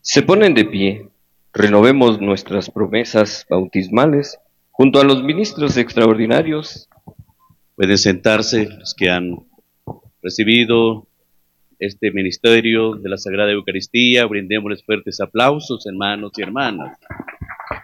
Se ponen de pie, renovemos nuestras promesas bautismales junto a los ministros extraordinarios. Pueden sentarse los que han recibido este ministerio de la Sagrada Eucaristía. Brindémosles fuertes aplausos, hermanos y hermanas.